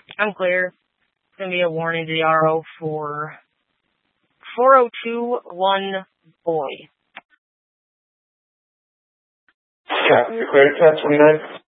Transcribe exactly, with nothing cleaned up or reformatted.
I'm clear. It's going to be a warning to the R O for four oh two one boy. Scott, you're clear to ten twenty-nine.